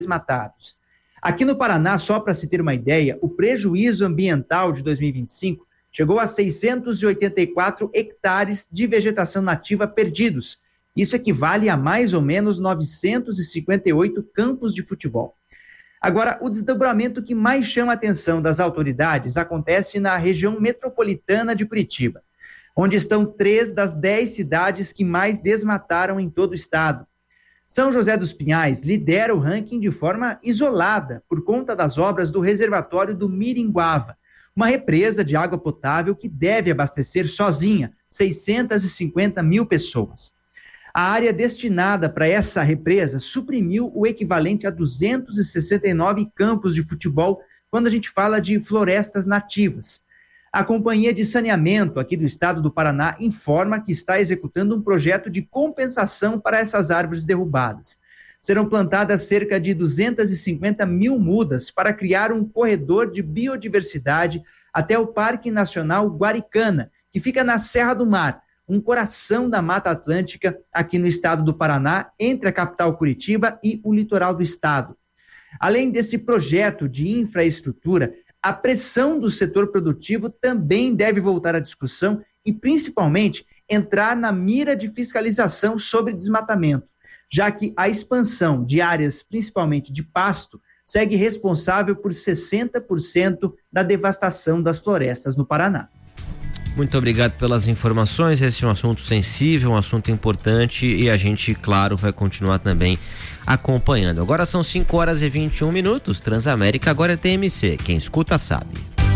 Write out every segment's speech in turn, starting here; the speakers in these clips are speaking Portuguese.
desmatados. Aqui no Paraná, só para se ter uma ideia, o prejuízo ambiental de 2025 chegou a 684 hectares de vegetação nativa perdidos. Isso equivale a mais ou menos 958 campos de futebol. Agora, o desdobramento que mais chama a atenção das autoridades acontece na região metropolitana de Curitiba, onde estão 3 das 10 cidades que mais desmataram em todo o estado. São José dos Pinhais lidera o ranking de forma isolada por conta das obras do reservatório do Miringuava, uma represa de água potável que deve abastecer sozinha 650 mil pessoas. A área destinada para essa represa suprimiu o equivalente a 269 campos de futebol quando a gente fala de florestas nativas. A Companhia de Saneamento aqui do estado do Paraná informa que está executando um projeto de compensação para essas árvores derrubadas. Serão plantadas cerca de 250 mil mudas para criar um corredor de biodiversidade até o Parque Nacional Guaricana, que fica na Serra do Mar, um coração da Mata Atlântica aqui no estado do Paraná, entre a capital Curitiba e o litoral do estado. Além desse projeto de infraestrutura, a pressão do setor produtivo também deve voltar à discussão e, principalmente, entrar na mira de fiscalização sobre desmatamento, já que a expansão de áreas, principalmente de pasto, segue responsável por 60% da devastação das florestas no Paraná. Muito obrigado pelas informações. Esse é um assunto sensível, um assunto importante e a gente, claro, vai continuar também acompanhando. Agora são 5h21, Transamérica agora é TMC. Quem escuta sabe.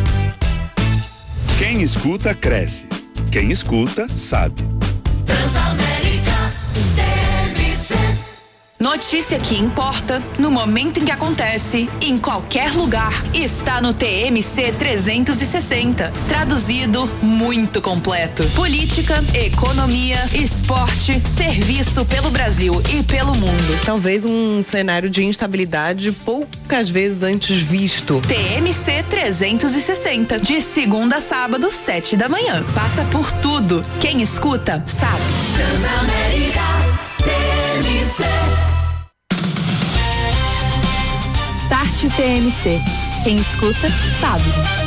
Quem escuta cresce. Quem escuta sabe. Transamérica TMC. Notícia que importa no momento em que acontece, em qualquer lugar, está no TMC 360. Traduzido, muito completo. Política, economia, esporte, serviço pelo Brasil e pelo mundo. Talvez um cenário de instabilidade poucas vezes antes visto. TMC 360, de segunda a sábado, 7 da manhã. Passa por tudo. Quem escuta, sabe. Transamérica TMC. Start TMC. Quem escuta, sabe.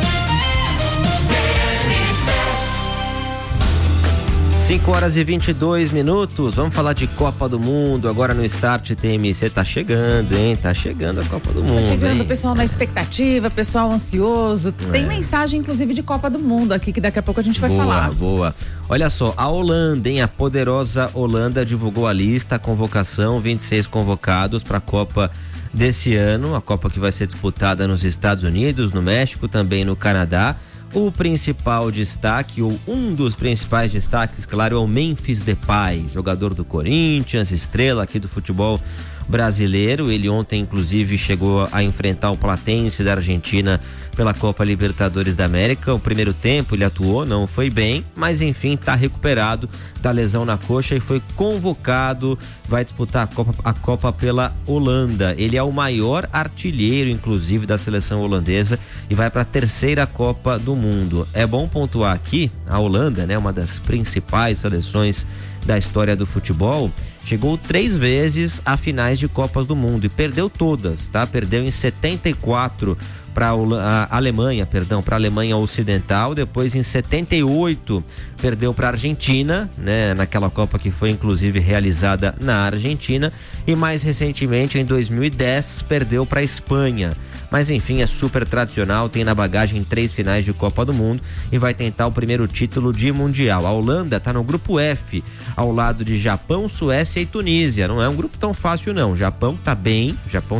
5h22, vamos falar de Copa do Mundo agora no Start TMC. Tá chegando, hein? Tá chegando a Copa do Mundo. Tá chegando, hein? O pessoal na expectativa, pessoal ansioso. Tem mensagem, inclusive, de Copa do Mundo aqui, que daqui a pouco a gente vai falar. Boa. Olha só, a Holanda, hein? A poderosa Holanda divulgou a lista, a convocação, 26 convocados para a Copa desse ano, a Copa que vai ser disputada nos Estados Unidos, no México, também no Canadá. O principal destaque, ou um dos principais destaques, claro, é o Memphis Depay, jogador do Corinthians, estrela aqui do futebol brasileiro. Ele ontem, inclusive, chegou a enfrentar o Platense da Argentina pela Copa Libertadores da América. O primeiro tempo ele atuou, não foi bem, mas enfim, está recuperado da lesão na coxa e foi convocado, vai disputar a Copa pela Holanda. Ele é o maior artilheiro, inclusive, da seleção holandesa e vai para a 3ª Copa do Mundo. É bom pontuar aqui, a Holanda, né, uma das principais seleções da história do futebol, chegou 3 vezes a finais de Copas do Mundo e perdeu todas, tá? Perdeu em 74 para a Alemanha, para a Alemanha Ocidental, depois em 78 perdeu para a Argentina, né, naquela Copa que foi inclusive realizada na Argentina, e mais recentemente em 2010 perdeu para a Espanha. Mas enfim, é super tradicional, tem na bagagem 3 finais de Copa do Mundo e vai tentar o primeiro título de Mundial. A Holanda está no grupo F, ao lado de Japão, Suécia e Tunísia. Não é um grupo tão fácil não. Japão tá bem.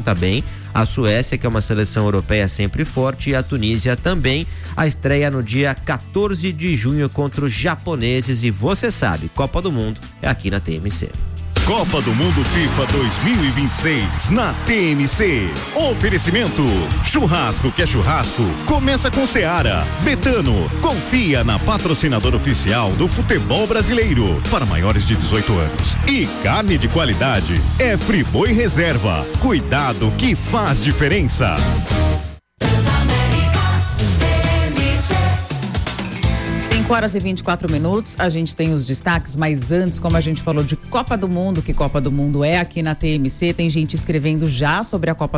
A Suécia, que é uma seleção europeia sempre forte, e a Tunísia também. A estreia no dia 14 de junho contra os japoneses. E você sabe, Copa do Mundo é aqui na TMC. Copa do Mundo FIFA 2026 na TMC. Oferecimento: churrasco que é churrasco, começa com Seara. Betano, confia na patrocinadora oficial do futebol brasileiro para maiores de 18 anos. E carne de qualidade é Friboi Reserva. Cuidado que faz diferença. 5h24, a gente tem os destaques, mas antes, como a gente falou de Copa do Mundo, que Copa do Mundo é aqui na TMC, tem gente escrevendo já sobre a Copa